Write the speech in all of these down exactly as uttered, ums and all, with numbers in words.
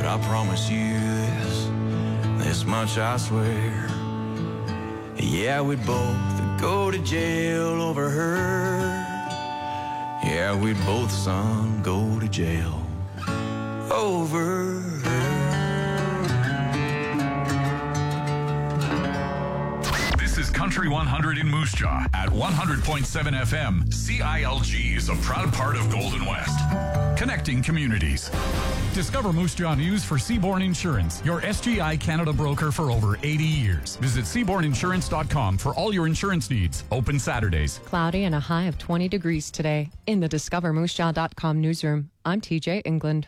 I promise you this, this much I swear. Yeah, we'd both go to jail over her. Yeah, we'd both, son, go to jail over her. This is Country one hundred in Moose Jaw at one hundred point seven F M. C I L G is a proud part of Golden West, connecting communities. Discover Moose Jaw News for Seaborn Insurance, your S G I Canada broker for over eighty years. Visit seaborn insurance dot com for all your insurance needs. Open Saturdays. Cloudy and a high of twenty degrees today. In the discover moose jaw dot com newsroom, I'm T J England.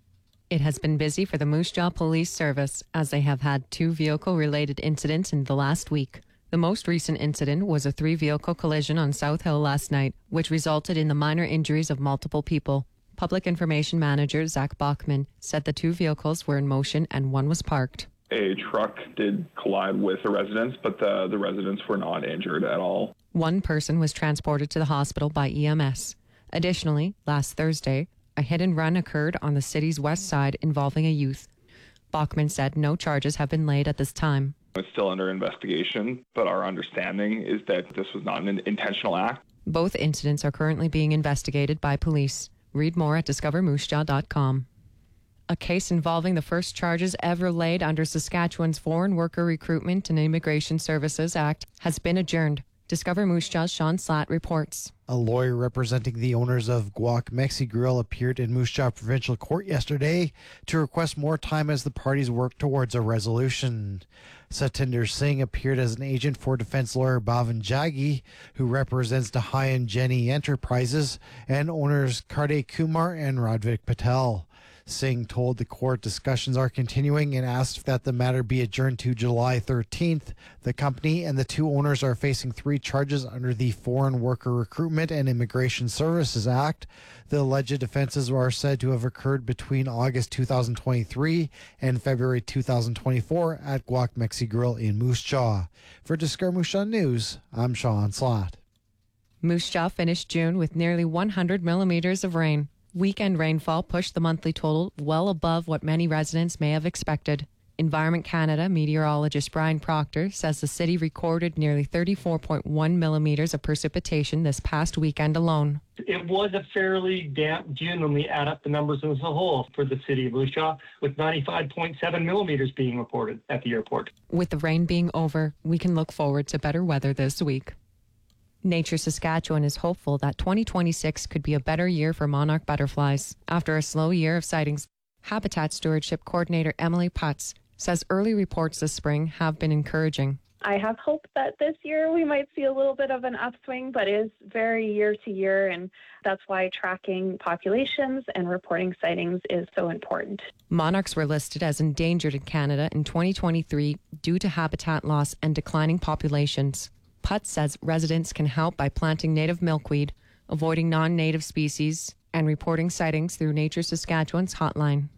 It has been busy for the Moose Jaw Police Service as they have had two vehicle-related incidents in the last week. The most recent incident was a three-vehicle collision on South Hill last night, which resulted in the minor injuries of multiple people. Public Information Manager Zach Bachman said the two vehicles were in motion and one was parked. A truck did collide with a residence, but the, the residents were not injured at all. One person was transported to the hospital by E M S. Additionally, last Thursday, a hit and run occurred on the city's west side involving a youth. Bachman said no charges have been laid at this time. It's still under investigation, but our understanding is that this was not an intentional act. Both incidents are currently being investigated by police. Read more at discover moose jaw dot com. A case involving the first charges ever laid under Saskatchewan's Foreign Worker Recruitment and Immigration Services Act has been adjourned. Discover Moose Jaw's Sean Slatt reports. A lawyer representing the owners of Guac Mexi Grill appeared in Moose Jaw Provincial Court yesterday to request more time as the parties work towards a resolution. Satinder Singh appeared as an agent for defense lawyer Bhavan Jaggi, who represents Dahai and Jenny Enterprises, and owners Karde Kumar and Radvik Patel. Singh told the court discussions are continuing and asked that the matter be adjourned to July thirteenth. The company and the two owners are facing three charges under the Foreign Worker Recruitment and Immigration Services Act. The alleged offenses are said to have occurred between August two thousand twenty-three and February two thousand twenty-four at Guac Mexi Grill in Moose Jaw. For Discover Moose Jaw News, I'm Sean Slatt. Moose Jaw finished June with nearly one hundred millimeters of rain. Weekend rainfall pushed the monthly total well above what many residents may have expected. Environment Canada meteorologist Brian Proctor says the city recorded nearly thirty-four point one millimeters of precipitation this past weekend alone. It was a fairly damp June when we add up the numbers as a whole for the city of Moose Jaw, with ninety-five point seven millimeters being reported at the airport. With the rain being over, we can look forward to better weather this week. Nature Saskatchewan is hopeful that twenty twenty-six could be a better year for monarch butterflies. After a slow year of sightings, Habitat Stewardship Coordinator Emily Putz says early reports this spring have been encouraging. I have hope that this year we might see a little bit of an upswing, but it is very year to year, and that's why tracking populations and reporting sightings is so important. Monarchs were listed as endangered in Canada in twenty twenty-three due to habitat loss and declining populations. Putz says residents can help by planting native milkweed, avoiding non-native species, and reporting sightings through Nature Saskatchewan's hotline.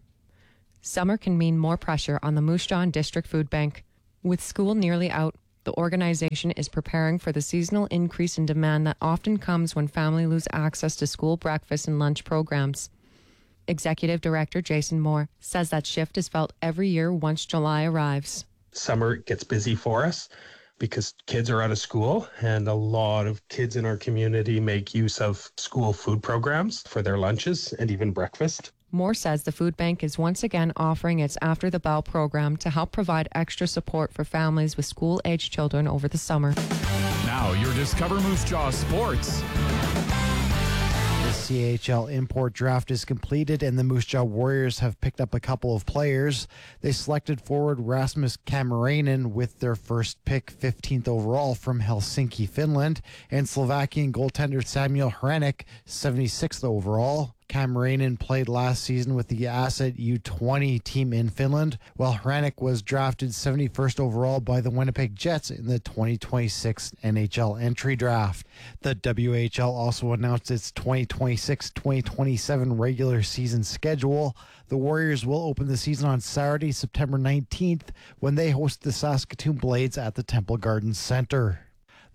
Summer can mean more pressure on the Moose Jaw and District Food Bank. With school nearly out, the organization is preparing for the seasonal increase in demand that often comes when families lose access to school breakfast and lunch programs. Executive Director Jason Moore says that shift is felt every year once July arrives. Summer gets busy for us because kids are out of school, and a lot of kids in our community make use of school food programs for their lunches and even breakfast. Moore says the food bank is once again offering its After the Bell program to help provide extra support for families with school-aged children over the summer. Now your Discover Moose Jaw Sports. The C H L import draft is completed and the Moose Jaw Warriors have picked up a couple of players. They selected forward Rasmus Kamarainen with their first pick, fifteenth overall from Helsinki, Finland, and Slovakian goaltender Samuel Hrenek, seventy-sixth overall. Kamarainen played last season with the Asset U twenty team in Finland, while Hrenek was drafted seventy-first overall by the Winnipeg Jets in the twenty twenty-six N H L entry draft. The W H L also announced its twenty twenty-six twenty twenty-seven regular season schedule. The Warriors will open the season on Saturday, September nineteenth, when they host the Saskatoon Blades at the Temple Gardens Center.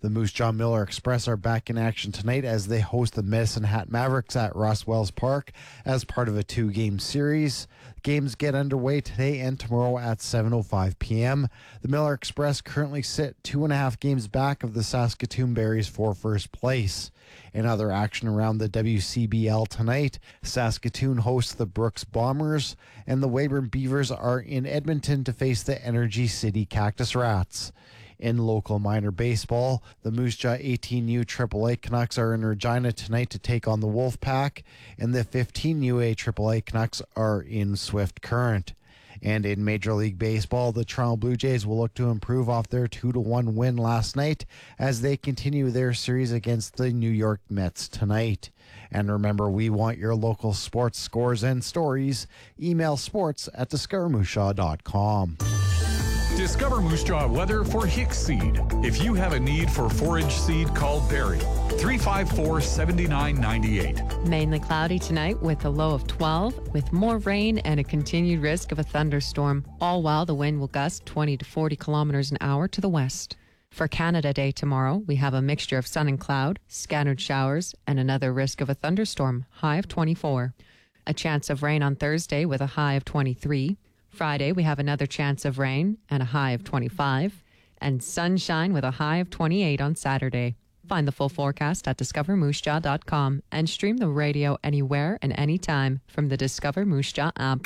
The Moose Jaw Miller Express are back in action tonight as they host the Medicine Hat Mavericks at Ross Wells Park as part of a two-game series. Games get underway today and tomorrow at seven oh five p.m. The Miller Express currently sit two and a half games back of the Saskatoon Berries for first place. In other action around the W C B L tonight, Saskatoon hosts the Brooks Bombers, and the Weyburn Beavers are in Edmonton to face the Energy City Cactus Rats. In local minor baseball, the Moose Jaw eighteen U triple A Canucks are in Regina tonight to take on the Wolfpack, and the fifteen U A triple A Canucks are in Swift Current. And in Major League Baseball, the Toronto Blue Jays will look to improve off their two to one win last night as they continue their series against the New York Mets tonight. And remember, we want your local sports scores and stories. Email sports at discover moose jaw dot com. Discover Moose Jaw weather for Hicks Seed. If you have a need for forage seed, call Barry. three five four, seven nine nine eight. Mainly cloudy tonight with a low of twelve, with more rain and a continued risk of a thunderstorm, all while the wind will gust twenty to forty kilometers an hour to the west. For Canada Day tomorrow, we have a mixture of sun and cloud, scattered showers, and another risk of a thunderstorm, high of twenty-four. A chance of rain on Thursday with a high of twenty-three. Friday, we have another chance of rain and a high of twenty-five. And sunshine with a high of twenty-eight on Saturday. Find the full forecast at discover moose jaw dot com and stream the radio anywhere and anytime from the Discover Moose Jaw app.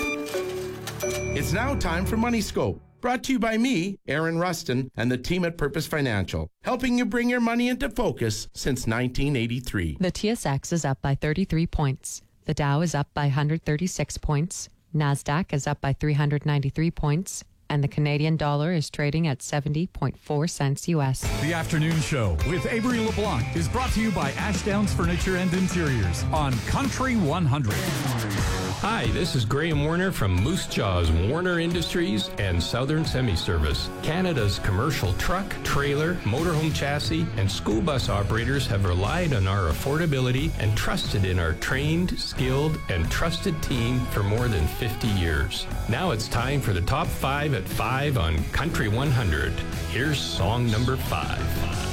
It's now time for Money Scope. Brought to you by me, Aaron Rustin, and the team at Purpose Financial, helping you bring your money into focus since nineteen eighty-three. The T S X is up by thirty-three points. The Dow is up by one hundred thirty-six points. NASDAQ is up by three hundred ninety-three points. And the Canadian dollar is trading at seventy point four cents U S. The Afternoon Show with Avery LeBlanc is brought to you by Ashdowns Furniture and Interiors on Country one hundred. Hi, this is Graham Warner from Moose Jaw's Warner Industries and Southern Semi-Service. Canada's commercial truck, trailer, motorhome chassis, and school bus operators have relied on our affordability and trusted in our trained, skilled, and trusted team for more than fifty years. Now it's time for the top five at five on Country one hundred. Here's song number five.